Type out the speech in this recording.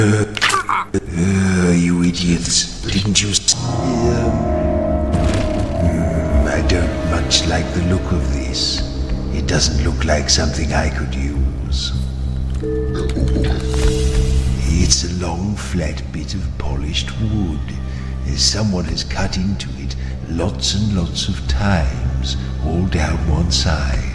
You idiots. Didn't you I don't much like the look of this. It doesn't look like something I could use. It's a long, flat bit of polished wood. Someone has cut into it lots and lots of times, all down one side.